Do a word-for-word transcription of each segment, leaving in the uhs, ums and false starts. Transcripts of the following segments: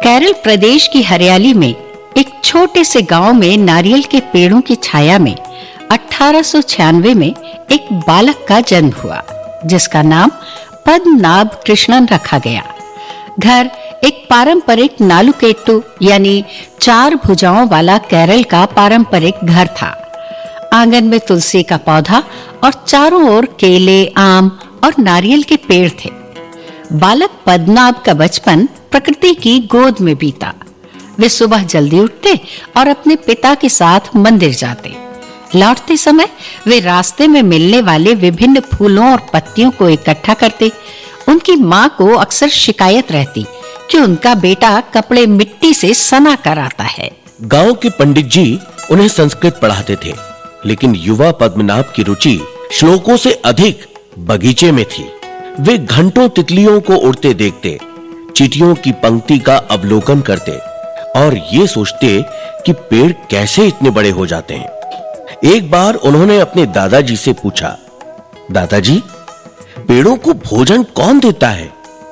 केरल प्रदेश की हरियाली में एक छोटे से गांव में नारियल के पेड़ों की छाया में अठारह सौ छियानवे में एक बालक का जन्म हुआ, जिसका नाम पद्मनाभ कृष्णन रखा गया। घर एक पारंपरिक नालुकेट्टू यानी चार भुजाओं वाला केरल का पारंपरिक घर था। आंगन में तुलसी का पौधा और चारों ओर केले, आम और नारियल के पेड़ थे। बालक पद्मनाभ का बचपन प्रकृति की गोद में बीता। वे सुबह जल्दी उठते और अपने पिता के साथ मंदिर जाते। लौटते समय वे रास्ते में मिलने वाले विभिन्न फूलों और पत्तियों को इकट्ठा करते। उनकी माँ को अक्सर शिकायत रहती कि उनका बेटा कपड़े मिट्टी से सना कर आता है। गांव के पंडित जी उन्हें संस्कृत पढ़ाते थे, लेकिन युवा पद्मनाभ की रुचि श्लोकों से अधिक बगीचे में थी। वे घंटों तितलियों को उड़ते देखते, चींटियों की पंक्ति का अवलोकन करते और ये सोचते कि पेड़ कैसे इतने बड़े हो जाते हैं। एक बार उन्होंने अपने दादाजी से पूछा, दादाजी, पेड़ों को भोजन कौन देता है?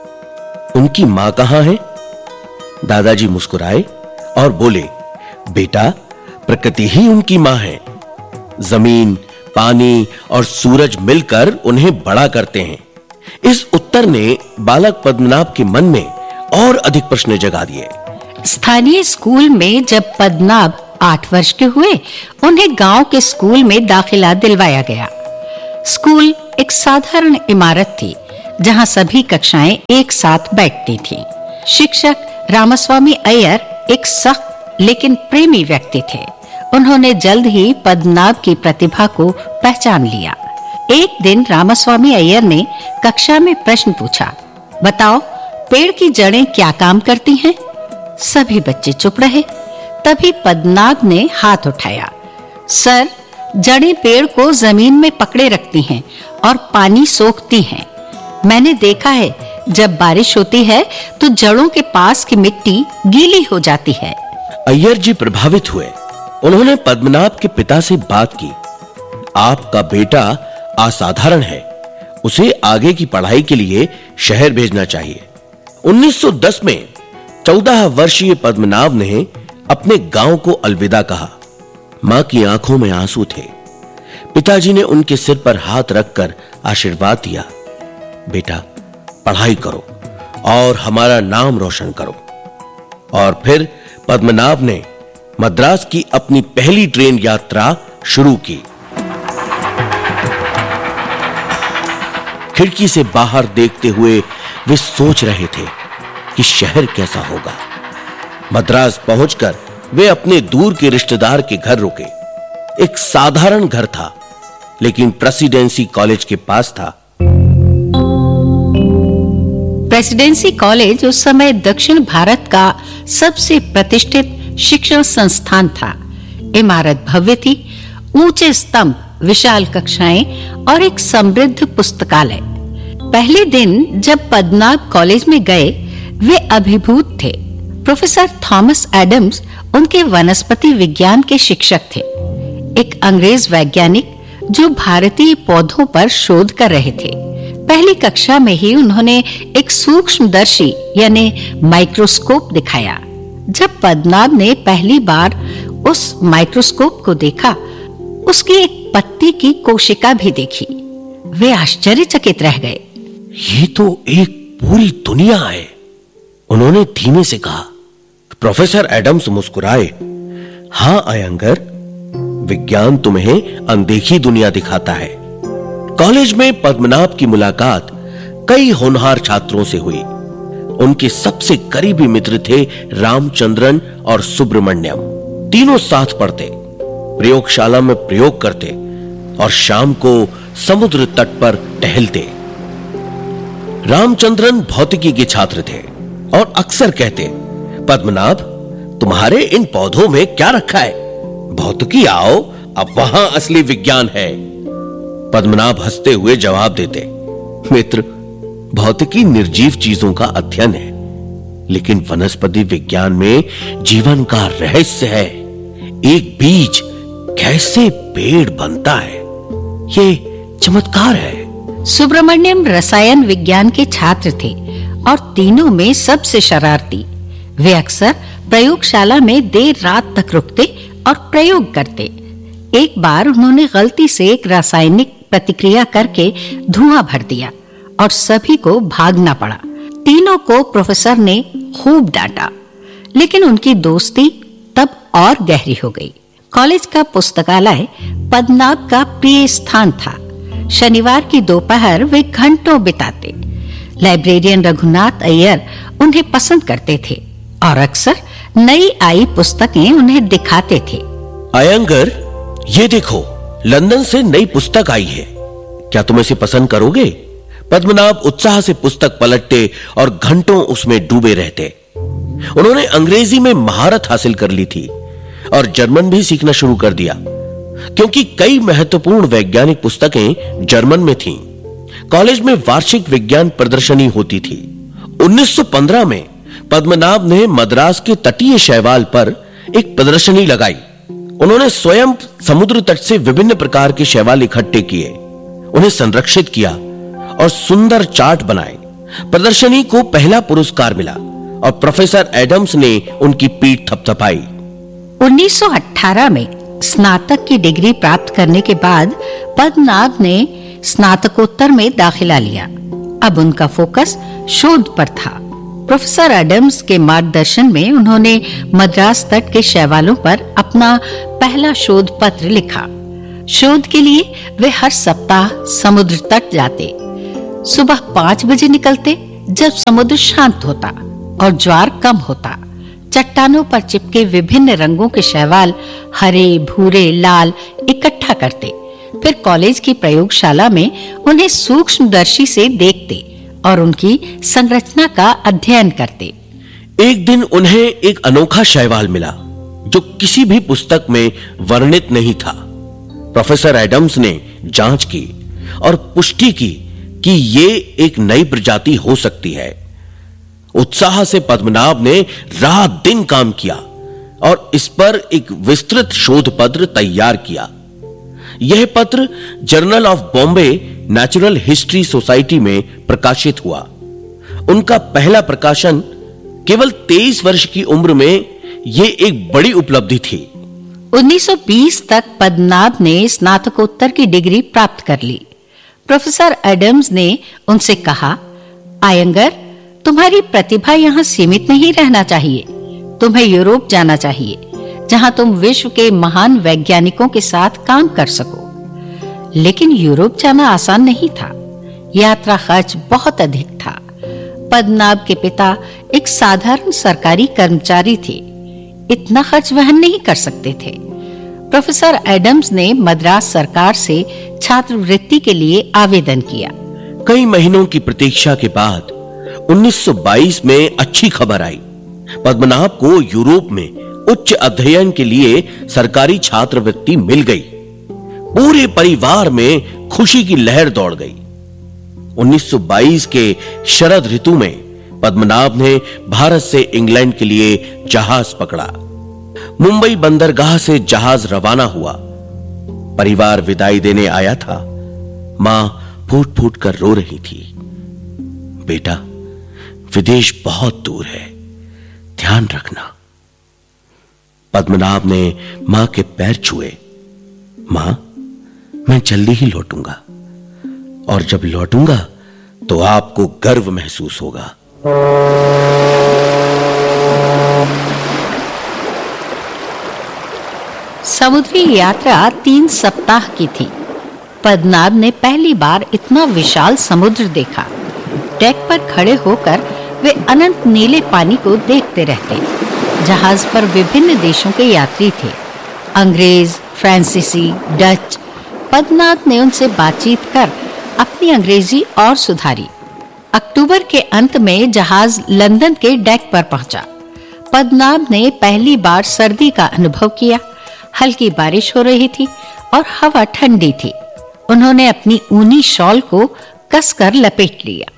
उनकी मां कहां है? दादाजी मुस्कुराए और बोले, बेटा, प्रकृति ही उनकी मां है। जमीन, पानी और सूरज मिलकर उन्हें बड़ा करते हैं। इस उत्तर ने बालक पद्मनाभ के मन में और अधिक प्रश्न जगा दिए। स्थानीय स्कूल में जब पद्मनाभ आठ वर्ष के हुए, उन्हें गांव के स्कूल में दाखिला दिलवाया गया। स्कूल एक साधारण इमारत थी, जहां सभी कक्षाएं एक साथ बैठती थीं। शिक्षक रामास्वामी अय्यर एक सख्त लेकिन प्रेमी व्यक्ति थे। उन्होंने जल्द ही पद्मनाभ की प्रतिभा को पहचान लिया। एक दिन रामास्वामी अय्यर ने कक्षा में प्रश्न पूछा, बताओ, पेड़ की जड़ें क्या काम करती हैं? सभी बच्चे चुप रहे। तभी पद्मनाभ ने हाथ उठाया। सर, जड़ें पेड़ को जमीन में पकड़े रखती हैं और पानी सोखती हैं। मैंने देखा है, जब बारिश होती है तो जड़ों के पास की मिट्टी गीली हो जाती है। अय्यर जी प्रभावित हुए। उन्होंने पद्मनाभ के पिता से बात की। आपका बेटा असाधारण है, उसे आगे की पढ़ाई के लिए शहर भेजना चाहिए। उन्नीस सौ दस में चौदह वर्षीय पद्मनाभ ने अपने गांव को अलविदा कहा। मां की आंखों में आंसू थे। पिताजी ने उनके सिर पर हाथ रखकर आशीर्वाद दिया, बेटा, पढ़ाई करो और हमारा नाम रोशन करो। और फिर पद्मनाभ ने मद्रास की अपनी पहली ट्रेन यात्रा शुरू की। खिड़की से बाहर देखते हुए वे सोच रहे थे कि शहर कैसा होगा। मद्रास पहुंचकर वे अपने दूर के रिश्तेदार के घर रुके। एक साधारण घर था, लेकिन प्रेसिडेंसी कॉलेज के पास था। प्रेसिडेंसी कॉलेज उस समय दक्षिण भारत का सबसे प्रतिष्ठित शिक्षण संस्थान था। इमारत भव्य थी, ऊंचे स्तंभ, विशाल कक्षाएं और एक समृद्ध पुस्तकालय। पहले दिन जब पद्मनाभ कॉलेज में गए, वे अभिभूत थे। प्रोफेसर थॉमस एडम्स उनके वनस्पति विज्ञान के शिक्षक थे, एक अंग्रेज वैज्ञानिक जो भारतीय पौधों पर शोध कर रहे थे। पहली कक्षा में ही उन्होंने एक सूक्ष्मदर्शी यानी माइक्रोस्कोप दिखाया। जब पद्मनाभ ने पहली बार उस माइक्रोस्कोप को देखा, उसकी एक पत्ती की कोशिका भी देखी। वे आश्चर्यचकित रह गए। ये तो एक पूरी दुनिया है, उन्होंने धीमे से कहा। प्रोफेसर एडम्स मुस्कुराए। हां अयंगर, विज्ञान तुम्हें अनदेखी दुनिया दिखाता है। कॉलेज में पद्मनाभ की मुलाकात कई होनहार छात्रों से हुई। उनके सबसे करीबी मित्र थे रामचंद्रन और सुब्रमण्यम। तीनों साथ पढ़ते, प्रयोगशाला में प्रयोग करते और शाम को समुद्र तट पर टहलते। रामचंद्रन भौतिकी के छात्र थे और अक्सर कहते, पद्मनाभ, तुम्हारे इन पौधों में क्या रखा है? भौतिकी आओ, अब वहां असली विज्ञान है। पद्मनाभ हंसते हुए जवाब देते, मित्र, भौतिकी निर्जीव चीजों का अध्ययन है, लेकिन वनस्पति विज्ञान में जीवन का रहस्य है। एक बीज कैसे पेड़ बनता है, ये चमत्कार है। सुब्रमण्यम रसायन विज्ञान के छात्र थे और तीनों में सबसे शरारती। वे अक्सर प्रयोगशाला में देर रात तक रुकते और प्रयोग करते। एक बार उन्होंने गलती से एक रासायनिक प्रतिक्रिया करके धुआं भर दिया और सभी को भागना पड़ा। तीनों को प्रोफेसर ने खूब डांटा, लेकिन उनकी दोस्ती तब और गहरी हो गई। कॉलेज का पुस्तकालय पद्मनाभ का प्रिय स्थान था। शनिवार की दोपहर वे घंटों बिताते। लाइब्रेरियन रघुनाथ अय्यर उन्हें पसंद करते थे और अक्सर नई आई पुस्तकें उन्हें दिखाते थे। अयंगर, ये देखो, लंदन से नई पुस्तक आई है, क्या तुम इसे पसंद करोगे? पद्मनाभ उत्साह से पुस्तक पलटते और घंटों उसमें डूबे रहते। उन्होंने अंग्रेजी में महारत हासिल कर ली थी और जर्मन भी सीखना शुरू कर दिया, क्योंकि कई महत्वपूर्ण वैज्ञानिक पुस्तकें जर्मन में थीं। कॉलेज में वार्षिक विज्ञान प्रदर्शनी होती थी। उन्नीस सौ पंद्रह में पद्मनाभ ने मद्रास के तटीय शैवाल पर एक प्रदर्शनी लगाई। उन्होंने स्वयं समुद्र तट से विभिन्न प्रकार के शैवाल इकट्ठे किए, उन्हें संरक्षित किया और सुंदर चार्ट बनाए। प्रदर्शनी को पहला पुरस्कार मिला और प्रोफेसर एडम्स ने उनकी पीठ थपथपाई। उन्नीस सौ अठारह में स्नातक की डिग्री प्राप्त करने के बाद पद्मनाभ ने स्नातकोत्तर में दाखिला लिया। अब उनका फोकस शोध पर था। प्रोफेसर एडम्स के मार्गदर्शन में उन्होंने मद्रास तट के शैवालों पर अपना पहला शोध पत्र लिखा। शोध के लिए वे हर सप्ताह समुद्र तट जाते। सुबह पांच बजे निकलते, जब समुद्र शांत होता और ज्वार कम होता। चट्टानों पर चिपके विभिन्न रंगों के शैवाल, हरे, भूरे, लाल, इकट्ठा करते। फिर कॉलेज की प्रयोगशाला में उन्हें सूक्ष्मदर्शी से देखते और उनकी संरचना का अध्ययन करते। एक दिन उन्हें एक अनोखा शैवाल मिला जो किसी भी पुस्तक में वर्णित नहीं था। प्रोफेसर एडम्स ने जांच की और पुष्टि की कि ये एक नई प्रजाति हो सकती है। उत्साह से पद्मनाभ ने रात दिन काम किया और इस पर एक विस्तृत शोध पत्र तैयार किया। यह पत्र journal of Bombay natural history society में प्रकाशित हुआ। उनका पहला प्रकाशन केवल तेईस वर्ष की उम्र में यह एक बड़ी उपलब्धि थी। उन्नीस सौ बीस तक पद्मनाभ ने स्नातकोत्तर की डिग्री प्राप्त कर ली। प्रोफेसर एडम्स ने उनसे कहा, आयंगर, तुम्हारी प्रतिभा यहां सीमित नहीं रहना चाहिए। तुम्हें यूरोप जाना चाहिए, जहां तुम विश्व के महान वैज्ञानिकों के साथ काम कर सको। लेकिन यूरोप जाना आसान नहीं था। यात्रा खर्च बहुत अधिक था। पद्मनाभ के पिता एक साधारण सरकारी कर्मचारी थे, इतना खर्च वहन नहीं कर सकते थे। प्रोफेसर एडम्स ने मद्रास सरकार से छात्रवृत्ति के लिए आवेदन किया। कई महीनों की प्रतीक्षा के बाद उन्नीस सौ बाईस में अच्छी खबर आई। पद्मनाभ को यूरोप में उच्च अध्ययन के लिए सरकारी छात्रवृत्ति मिल गई। पूरे परिवार में खुशी की लहर दौड़ गई। उन्नीस सौ बाईस के शरद ऋतु में पद्मनाभ ने भारत से इंग्लैंड के लिए जहाज पकड़ा। मुंबई बंदरगाह से जहाज रवाना हुआ। परिवार विदाई देने आया था। मां फूट फूट कर रो रही थी। बेटा, विदेश बहुत दूर है, ध्यान रखना। पद्मनाभ ने मां के पैर छुए। मां, मैं जल्दी ही लौटूंगा और जब लौटूंगा तो आपको गर्व महसूस होगा। समुद्री यात्रा तीन सप्ताह की थी। पद्मनाभ ने पहली बार इतना विशाल समुद्र देखा। डेक पर खड़े होकर वे अनंत नीले पानी को देखते रहते। जहाज पर विभिन्न देशों के यात्री थे, अंग्रेज, फ्रांसीसी, डच। पद्मनाभ ने उनसे बातचीत कर अपनी अंग्रेजी और सुधारी। अक्टूबर के अंत में जहाज लंदन के डेक पर पहुंचा। पद्मनाभ ने पहली बार सर्दी का अनुभव किया। हल्की बारिश हो रही थी और हवा ठंडी थी। उन्होंने अपनी ऊनी शॉल को कसकर लपेट लिया।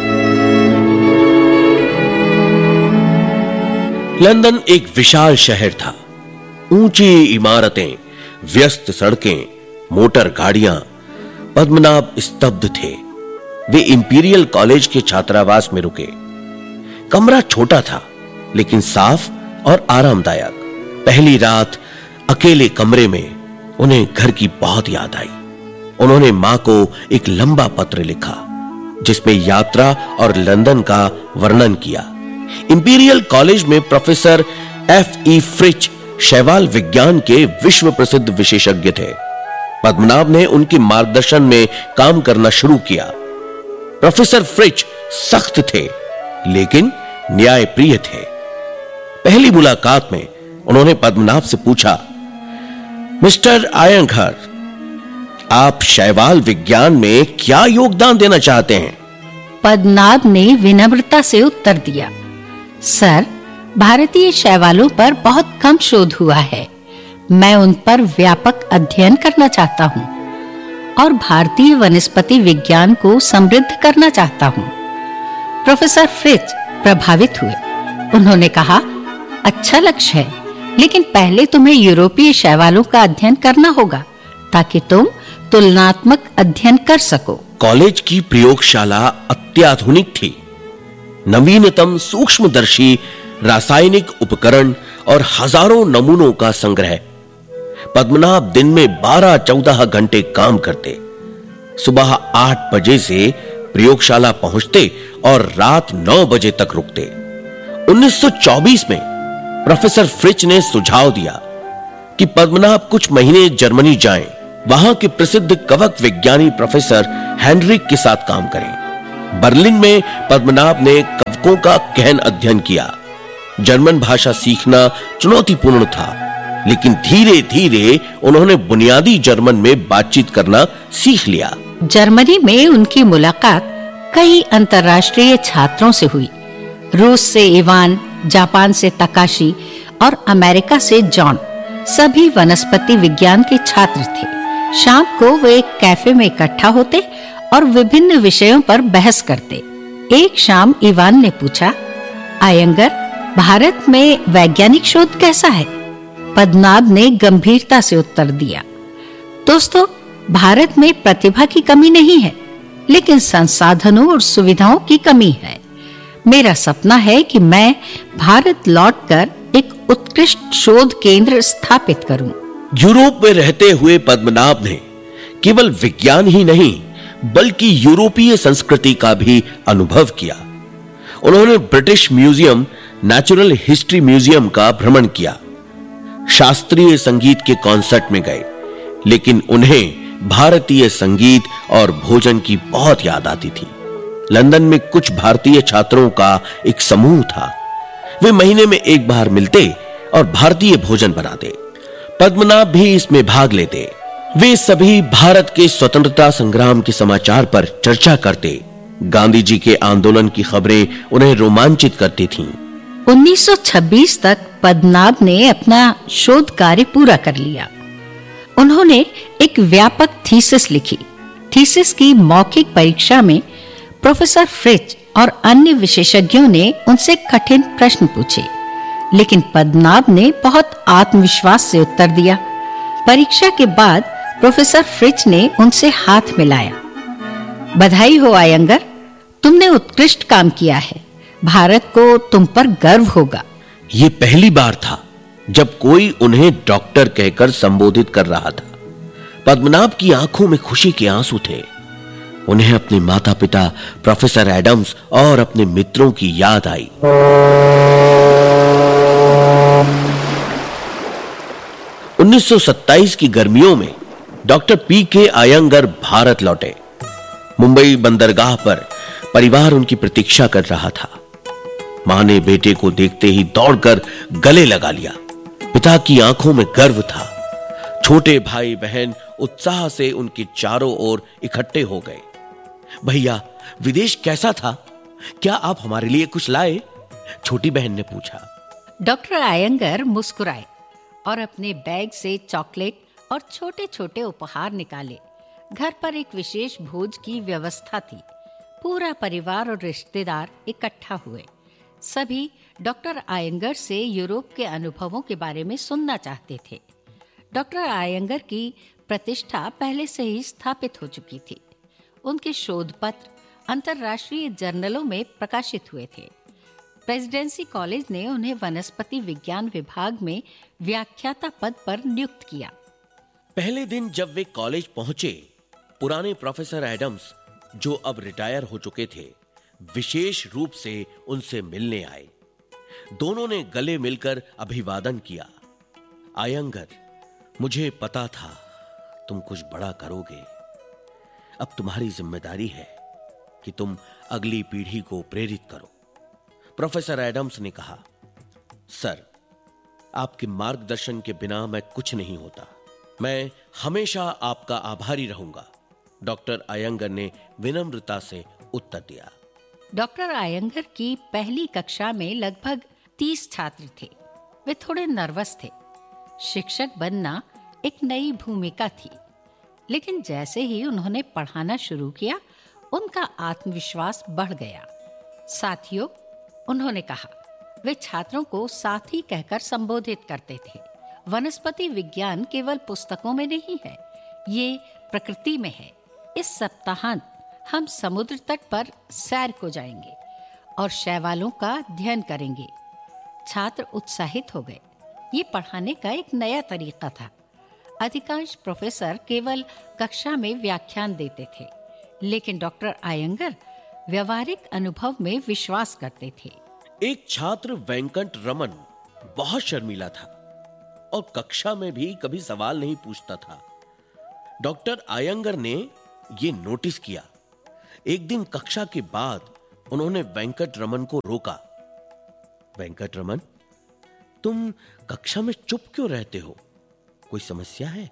लंदन एक विशाल शहर था। ऊंची इमारतें, व्यस्त सड़कें, मोटर गाड़ियां। पद्मनाभ स्तब्ध थे। वे इंपीरियल कॉलेज के छात्रावास में रुके। कमरा छोटा था, लेकिन साफ और आरामदायक। पहली रात अकेले कमरे में उन्हें घर की बहुत याद आई। उन्होंने मां को एक लंबा पत्र लिखा जिसमें यात्रा और लंदन का वर्णन किया। इंपीरियल कॉलेज में प्रोफेसर एफ ई फ्रिच शैवाल विज्ञान के विश्व प्रसिद्ध विशेषज्ञ थे। पद्मनाभ ने उनके मार्गदर्शन में काम करना शुरू किया। प्रोफेसर फ्रिच सख्त थे लेकिन न्यायप्रिय थे। पहली मुलाकात में उन्होंने पद्मनाभ से पूछा, मिस्टर आयंगर, आप शैवाल विज्ञान में क्या योगदान देना चाहते हैं? पद्मनाभ ने विनम्रता से उत्तर दिया, सर, भारतीय शैवालों पर बहुत कम शोध हुआ है। मैं उन पर व्यापक अध्ययन करना चाहता हूं और भारतीय वनस्पति विज्ञान को समृद्ध करना चाहता हूं। प्रोफेसर फ्रिच प्रभावित हुए। उन्होंने कहा, अच्छा लक्ष्य है, लेकिन पहले तुम्हें यूरोपीय शैवालों का अध्ययन करना होगा ताकि तुम तुलनात्मक अध्ययन कर सको। कॉलेज की प्रयोगशाला अत्याधुनिक थी। नवीनतम सूक्ष्मदर्शी रासायनिक उपकरण और हजारों नमूनों का संग्रह। पद्मनाभ दिन में बारह चौदह घंटे काम करते। सुबह आठ बजे से प्रयोगशाला पहुंचते और रात नौ बजे तक रुकते। उन्नीस सौ चौबीस में प्रोफेसर फ्रिच ने सुझाव दिया कि पद्मनाभ कुछ महीने जर्मनी जाएं, वहां के प्रसिद्ध कवक विज्ञानी प्रोफेसर हेनरिक के साथ काम करें। बर्लिन में पद्मनाभ ने कवकों का गहन अध्ययन किया। जर्मन भाषा सीखना चुनौतीपूर्ण था, लेकिन धीरे धीरे उन्होंने बुनियादी जर्मन में बातचीत करना सीख लिया। जर्मनी में उनकी मुलाकात कई अंतर्राष्ट्रीय छात्रों से हुई। रूस से इवान, जापान से तकाशी और अमेरिका से जॉन, सभी वनस्पति विज्ञान के छात्र थे। शाम को वे एक कैफे में इकट्ठा होते और विभिन्न विषयों पर बहस करते। एक शाम इवान ने पूछा, आयंगर, भारत में वैज्ञानिक शोध कैसा है? पद्मनाभ ने गंभीरता से उत्तर दिया, दोस्तों, भारत में प्रतिभा की कमी नहीं है, लेकिन संसाधनों और सुविधाओं की कमी है। मेरा सपना है कि मैं भारत लौटकर एक उत्कृष्ट शोध केंद्र स्थापित करूं। यूरोप में रहते हुए पद्मनाभ ने केवल विज्ञान ही नहीं बल्कि यूरोपीय संस्कृति का भी अनुभव किया। उन्होंने British museum, natural history museum का भ्रमण किया, शास्त्रीय संगीत के कॉन्सर्ट में गए, लेकिन उन्हें भारतीय संगीत और भोजन की बहुत याद आती थी। लंदन में कुछ भारतीय छात्रों का एक समूह था। वे महीने में एक बार मिलते और भारतीय भोजन बनाते। पद्मनाभ भी इसमें भाग लेते। वे सभी भारत के स्वतंत्रता संग्राम के समाचार पर चर्चा करते। गांधी जी के आंदोलन की खबरें उन्हें रोमांचित करती थीं। उन्नीस सौ छब्बीस तक पद्मनाभ ने अपना शोध कार्य पूरा कर लिया। उन्होंने एक व्यापक थीसिस लिखी। थीसिस की मौखिक परीक्षा में प्रोफेसर फ्रिच और अन्य विशेषज्ञों ने उनसे कठिन प्रश्न पूछे, लेकिन पद्मनाभ ने बहुत आत्मविश्वास से उत्तर दिया। परीक्षा के बाद प्रोफेसर फ्रिच ने उनसे हाथ मिलाया। बधाई हो आयंगर, तुमने उत्कृष्ट काम किया है। भारत को तुम पर गर्व होगा। ये पहली बार था जब कोई उन्हें डॉक्टर कहकर संबोधित कर रहा था। पद्मनाभ की आंखों में खुशी के आंसू थे। उन्हें अपने माता पिता प्रोफेसर एडम्स और अपने मित्रों की याद आई। उन्नीस सौ सत्ताईस की गर्मियों में डॉक्टर पी के आयंगर भारत लौटे। मुंबई बंदरगाह पर परिवार उनकी प्रतीक्षा कर रहा था। मां ने बेटे को देखते ही दौड़कर गले लगा लिया। पिता की आंखों में गर्व था। छोटे भाई बहन उत्साह से उनके चारों ओर इकट्ठे हो गए। भैया, विदेश कैसा था? क्या आप हमारे लिए कुछ लाए? छोटी बहन ने पूछा। डॉक्टर आयंगर मुस्कुराए और अपने बैग से चॉकलेट और छोटे छोटे उपहार निकाले। घर पर एक विशेष भोज की व्यवस्था थी। पूरा परिवार और रिश्तेदार इकट्ठा हुए। सभी डॉक्टर आयंगर से यूरोप के अनुभवों के बारे में सुनना चाहते थे। डॉक्टर आयंगर की प्रतिष्ठा पहले से ही स्थापित हो चुकी थी। उनके शोध पत्र अंतर्राष्ट्रीय जर्नलों में प्रकाशित हुए थे। प्रेसिडेंसी कॉलेज ने उन्हें वनस्पति विज्ञान विभाग में व्याख्याता पद पर नियुक्त किया। पहले दिन जब वे कॉलेज पहुंचे, पुराने प्रोफेसर एडम्स, जो अब रिटायर हो चुके थे, विशेष रूप से उनसे मिलने आए। दोनों ने गले मिलकर अभिवादन किया। आयंगर, मुझे पता था तुम कुछ बड़ा करोगे। अब तुम्हारी जिम्मेदारी है कि तुम अगली पीढ़ी को प्रेरित करो। प्रोफेसर एडम्स ने कहा, सर, आपके मार्गदर्शन के बिना मैं कुछ नहीं होता। मैं हमेशा आपका आभारी रहूंगा। डॉक्टर आयंगर ने विनम्रता से उत्तर दिया। डॉक्टर आयंगर की पहली कक्षा में लगभग तीस छात्र थे। वे थोड़े नर्वस थे। शिक्षक बनना एक नई भूमिका थी, लेकिन जैसे ही उन्होंने पढ़ाना शुरू किया, उनका आत्मविश्वास बढ़ गया। साथियों, उन्होंने कहा, वे छात्रों को साथी कहकर संबोधित करते थे। वनस्पति विज्ञान केवल पुस्तकों में नहीं है, ये प्रकृति में है। इस सप्ताहांत हम समुद्र तट पर सैर को जाएंगे और शैवालों का अध्ययन करेंगे। छात्र उत्साहित हो गए। ये पढ़ाने का एक नया तरीका था। अधिकांश प्रोफेसर केवल कक्षा में व्याख्यान देते थे, लेकिन डॉक्टर आयंगर व्यवहारिक अनुभव में विश्वास करते थे। एक छात्र वेंकट रमन बहुत शर्मीला था और कक्षा में भी कभी सवाल नहीं पूछता था। डॉक्टर आयंगर ने ये नोटिस किया। एक दिन कक्षा के बाद उन्होंने वेंकट रमन को रोका। वेंकट रमन, तुम कक्षा में चुप क्यों रहते हो? कोई समस्या है?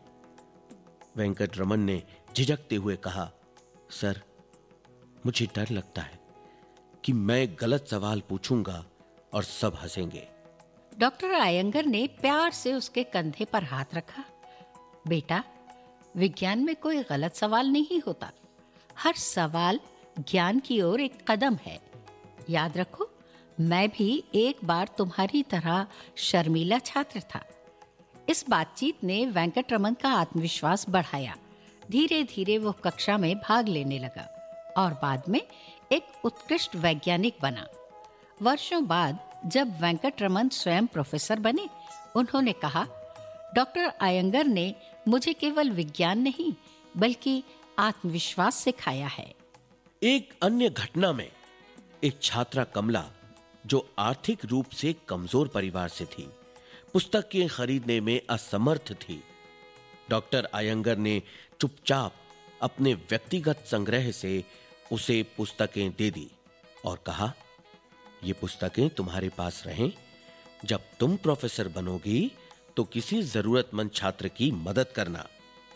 वेंकट रमन ने झिझकते हुए कहा, सर, मुझे डर लगता है कि मैं गलत सवाल पूछूंगा और सब हंसेंगे। डॉक्टर आयंगर ने प्यार से उसके कंधे पर हाथ रखा। बेटा, विज्ञान में कोई गलत सवाल नहीं होता। हर सवाल ज्ञान की ओर एक कदम है। याद रखो, मैं भी एक बार तुम्हारी तरह शर्मीला छात्र था। इस बातचीत ने वेंकटरमन का आत्मविश्वास बढ़ाया। धीरे धीरे वो कक्षा में भाग लेने लगा और बाद में एक उत्कृष्ट वैज्ञानिक बना। वर्षों बाद जब वेंकटरमन स्वयं प्रोफेसर बने, उन्होंने कहा, डॉक्टर आयंगर ने मुझे केवल विज्ञान नहीं बल्कि आत्मविश्वास सिखाया है। एक अन्य घटना में एक छात्रा कमला, जो आर्थिक रूप से कमजोर परिवार से थी, पुस्तकें खरीदने में असमर्थ थी। डॉक्टर आयंगर ने चुपचाप अपने व्यक्तिगत संग्रह से उसे पुस्तकें दे दी और कहा, ये पुस्तकें तुम्हारे पास रहें। जब तुम प्रोफेसर बनोगी तो किसी जरूरतमंद छात्र की मदद करना।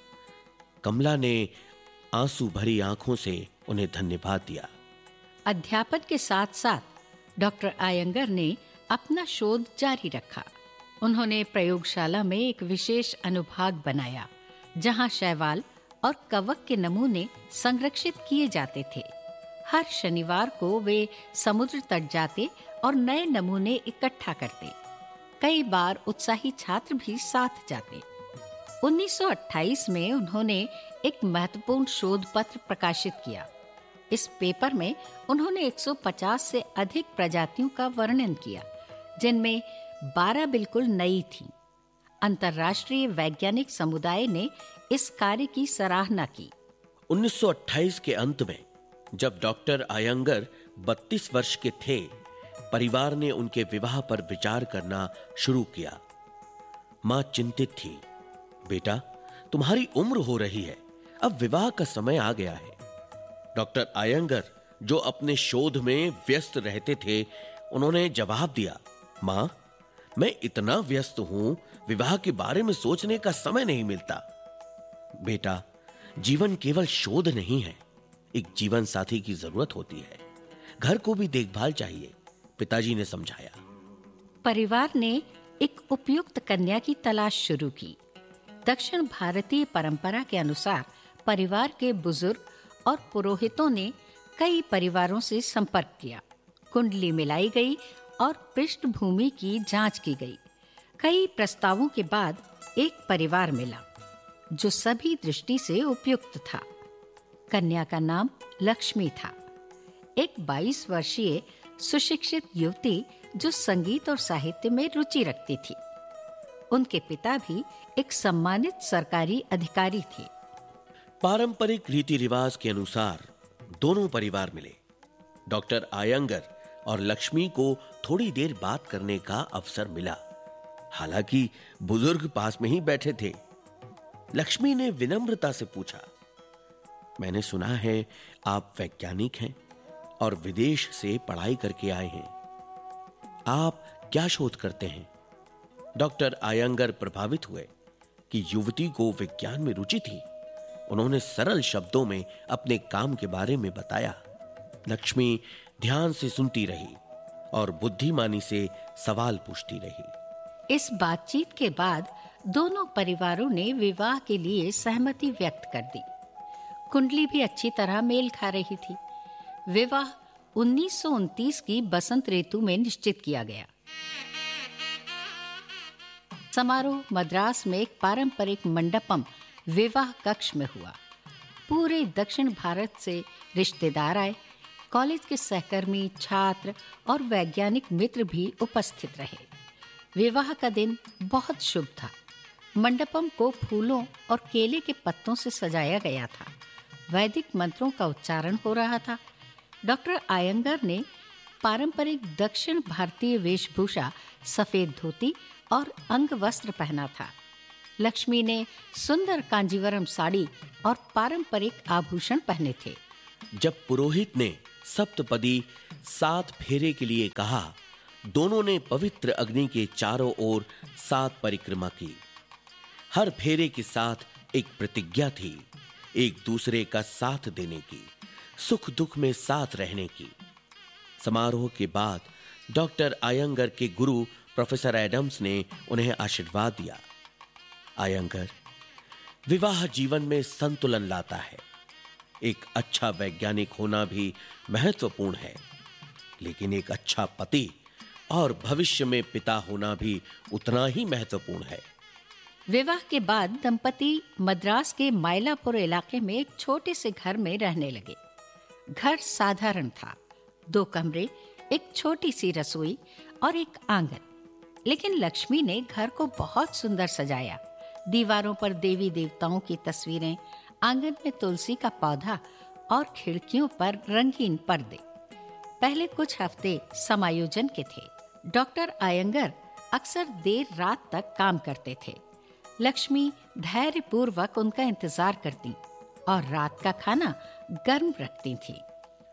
कमला ने आंसू भरी आंखों से उन्हें धन्यवाद दिया। अध्यापन के साथ साथ डॉक्टर आयंगर ने अपना शोध जारी रखा। उन्होंने प्रयोगशाला में एक विशेष अनुभाग बनाया, जहां शैवाल और कवक के नमूने संरक्षित किए जाते थे। हर शनिवार को वे समुद्र तट जाते और नए नमूने इकट्ठा करते। कई बार उत्साही छात्र भी साथ जाते। उन्नीस सौ अट्ठाईस में उन्होंने एक महत्वपूर्ण शोध पत्र प्रकाशित किया। इस पेपर में उन्होंने एक सौ पचास से अधिक प्रजातियों का वर्णन किया, जिनमें बारह बिल्कुल नई थीं। अंतर्राष्ट्रीय वैज्ञानिक समुदाय ने इस कार्य की सराहना की। उन्नीस सौ अट्ठाईस के अंत में जब डॉक्टर आयंगर बत्तीस वर्ष के थे, परिवार ने उनके विवाह पर विचार करना शुरू किया। मां चिंतित थी। बेटा, तुम्हारी उम्र हो रही है, अब विवाह का समय आ गया है। डॉक्टर आयंगर, जो अपने शोध में व्यस्त रहते थे, उन्होंने जवाब दिया, मां, मैं इतना व्यस्त हूं, विवाह के बारे में सोचने का समय नहीं मिलता। बेटा, जीवन केवल शोध नहीं है, एक जीवन साथी की जरूरत होती है। घर को भी देखभाल चाहिए, पिताजी ने समझाया। परिवार ने एक उपयुक्त कन्या की तलाश शुरू की। दक्षिण भारतीय परंपरा के अनुसार परिवार के बुजुर्ग और पुरोहितों ने कई परिवारों से संपर्क किया। कुंडली मिलाई गई और पृष्ठभूमि की जांच की गई। कई प्रस्तावों के बाद एक परिवार मिला जो सभी दृष्टि से उपयुक्त था। कन्या का नाम लक्ष्मी था। एक बाईस वर्षीय सुशिक्षित युवती जो संगीत और साहित्य में रुचि रखती थी। उनके पिता भी एक सम्मानित सरकारी अधिकारी थे। पारंपरिक रीति रिवाज के अनुसार दोनों परिवार मिले। डॉक्टर आयंगर और लक्ष्मी को थोड़ी देर बात करने का अवसर मिला। हालांकि बुजुर्ग पास में ही बैठे थे। लक्ष्मी ने विनम्रता से पूछा, मैंने सुना है आप वैज्ञानिक हैं और विदेश से पढ़ाई करके आए हैं। आप क्या शोध करते हैं? डॉक्टर आयंगर प्रभावित हुए कि युवती को विज्ञान में रुचि थी। उन्होंने सरल शब्दों में अपने काम के बारे में बताया। लक्ष्मी ध्यान से सुनती रही और बुद्धिमानी से सवाल पूछती रही। इस बातचीत के बाद दोनों परिवारों ने विवाह के लिए सहमति व्यक्त कर दी। कुंडली भी अच्छी तरह मेल खा रही थी। विवाह उन्नीस सौ उनतीस की बसंत ऋतु में निश्चित किया गया। समारोह मद्रास में एक पारंपरिक मंडपम विवाह कक्ष में हुआ। पूरे दक्षिण भारत से रिश्तेदार आए। कॉलेज के सहकर्मी, छात्र और वैज्ञानिक मित्र भी उपस्थित रहे। विवाह का दिन बहुत शुभ था। मंडपम को फूलों और केले के पत्तों से सजाया गया था। वैदिक मंत्रों का उच्चारण हो रहा था। डॉक्टर आयंगर ने पारंपरिक दक्षिण भारतीय वेशभूषा, सफेद धोती और अंग वस्त्र पहना था। लक्ष्मी ने सुंदर कांजीवरम साड़ी और पारंपरिक आभूषण पहने थे। जब पुरोहित ने सप्तपदी सात फेरे के लिए कहा, दोनों ने पवित्र अग्नि के चारों ओर सात परिक्रमा की। हर फेरे के साथ एक प्रतिज्ञा थी, एक दूसरे का साथ देने की, सुख दुख में साथ रहने की। समारोह के बाद डॉक्टर आयंगर के गुरु प्रोफेसर एडम्स ने उन्हें आशीर्वाद दिया। आयंगर, विवाह जीवन में संतुलन लाता है। एक अच्छा वैज्ञानिक होना भी महत्वपूर्ण है, लेकिन एक अच्छा पति और भविष्य में पिता होना भी उतना ही महत्वपूर्ण है। विवाह के बाद दंपति मद्रास के माइलापुर इलाके में एक छोटे से घर में रहने लगे। घर साधारण था, दो कमरे, एक छोटी सी रसोई और एक आंगन। लेकिन लक्ष्मी ने घर को बहुत सुंदर सजाया। दीवारों पर देवी देवताओं की तस्वीरें, आंगन में तुलसी का पौधा और खिड़कियों पर रंगीन पर्दे। पहले कुछ हफ्ते समायोजन के थे। डॉक्टर आयंगर अक्सर देर रात तक काम करते थे। लक्ष्मी धैर्यपूर्वक उनका इंतजार करती और रात का खाना गर्म रखती थी।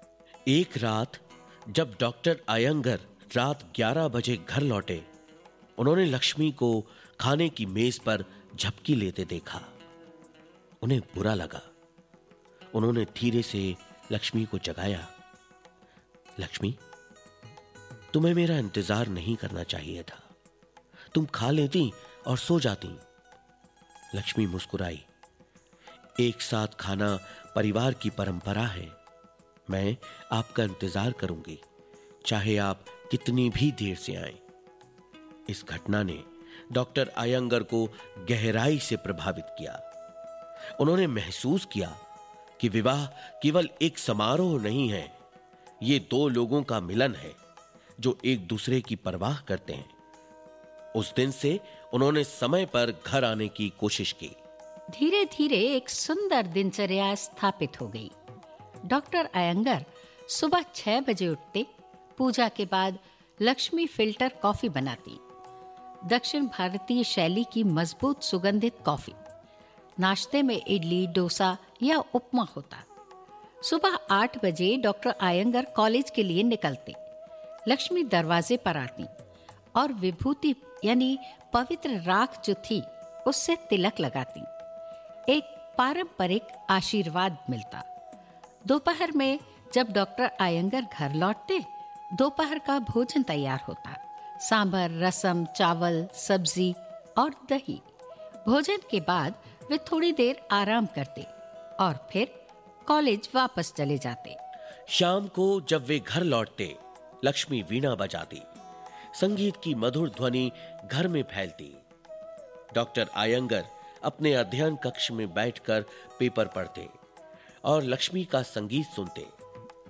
एक रात जब डॉक्टर आयंगर रात ग्यारह बजे घर लौटे, उन्होंने लक्ष्मी को खाने की मेज पर झपकी लेते देखा। उन्हें बुरा लगा। उन्होंने धीरे से लक्ष्मी को जगाया। लक्ष्मी, तुम्हें मेरा इंतजार नहीं करना चाहिए था। तुम खा लेती और सो जाती। लक्ष्मी मुस्कुराई। एक साथ खाना परिवार की परंपरा है। मैं आपका इंतजार करूंगी, चाहे आप कितनी भी देर से आएं। इस घटना ने डॉक्टर आयंगर को गहराई से प्रभावित किया। उन्होंने महसूस किया कि विवाह केवल एक समारोह नहीं है, ये दो लोगों का मिलन है जो एक दूसरे की परवाह करते हैं। उस दिन से उन्होंने समय पर घर आने की कोशिश की। धीरे धीरे एक सुंदर दिनचर्या स्थापित हो गई। डॉक्टर आयंगर सुबह छह बजे उठते। पूजा के बाद लक्ष्मी फिल्टर कॉफी बनाती, दक्षिण भारतीय शैली की मजबूत सुगंधित कॉफी। नाश्ते में इडली, डोसा या उपमा होता। सुबह आठ बजे डॉक्टर आयंगर कॉलेज के लिए निकलते। लक्ष्मी दरवाजे पर आती और विभूति यानी पवित्र राख जो थी उससे तिलक लगाती। एक पारंपरिक आशीर्वाद मिलता। दोपहर में जब डॉक्टर आयंगर घर लौटते, दोपहर का भोजन तैयार होता। सांभर, रसम, चावल, सब्जी और दही। भोजन के बाद वे थोड़ी देर आराम करते और फिर कॉलेज वापस चले जाते। शाम को जब वे घर लौटते, लक्ष्मी वीणा बजाती। संगीत की मधुर ध्वनि घर में फैलती। डॉक्टर आयंगर अपने अध्ययन कक्ष में बैठकर पेपर पढ़ते और लक्ष्मी का संगीत सुनते।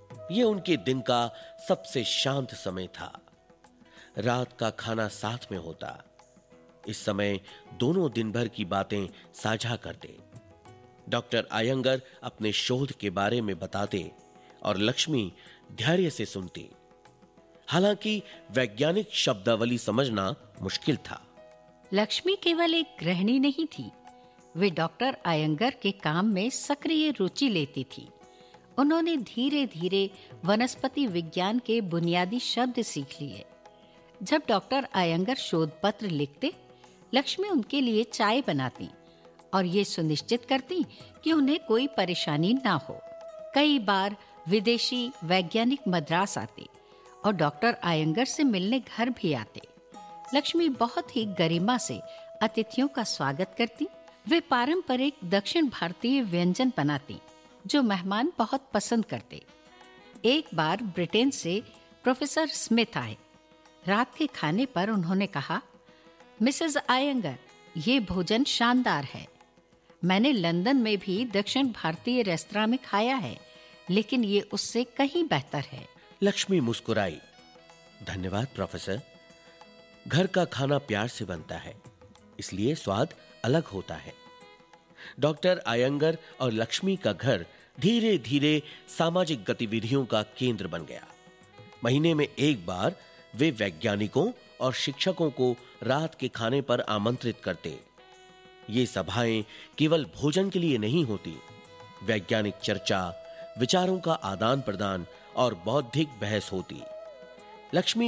यह उनके दिन का सबसे शांत समय था। रात का खाना साथ में होता। इस समय दोनों दिन भर की बातें साझा करते। डॉक्टर अयंगर अपने शोध के बारे में बताते और लक्ष्मी धैर्य से सुनती। हालांकि वैज्ञानिक शब्दावली समझना मुश्किल था। लक्ष्मी केवल एक गृहिणी नहीं थी, वे डॉक्टर अयंगर के काम में सक्रिय रुचि लेती थी। उन्होंने धीरे धीरे वनस्पति विज्ञान के बुनियादी शब्द सीख लिए। जब डॉक्टर अयंगर शोध पत्र लिखते, लक्ष्मी उनके लिए चाय बनाती और ये सुनिश्चित करती कि उन्हें कोई परेशानी ना हो। कई बार विदेशी वैज्ञानिक मद्रास आते और डॉक्टर अयंगर से मिलने घर भी आते। लक्ष्मी बहुत ही गरिमा से अतिथियों का स्वागत करती। वे पारंपरिक दक्षिण भारतीय व्यंजन बनाती जो मेहमान बहुत पसंद करते। एक बार ब्रिटेन से प्रोफेसर स्मिथ आए। रात के खाने पर उन्होंने कहा, मिसेस अयंगर, ये भोजन शानदार है। मैंने लंदन में भी दक्षिण भारतीय रेस्तरां में खाया है, लेकिन ये उससे कहीं बेहतर है। लक्ष्मी मुस्कुराई। धन्यवाद प्रोफेसर। घर का खाना प्यार से बनता है, इसलिए स्वाद अलग होता है। डॉक्टर अयंगर और लक्ष्मी का घर धीरे धीरे सामाजिक गतिविधियों का केंद्र बन गया। महीने में एक बार वे वैज्ञानिकों और शिक्षकों को रात के खाने पर आमंत्रित करते। ये सभाएं केवल भोजन के लिए नहीं होती, वैज्ञानिक चर्चा, विचारों का आदान प्रदान और बौद्धिक बहस होती। लक्ष्मी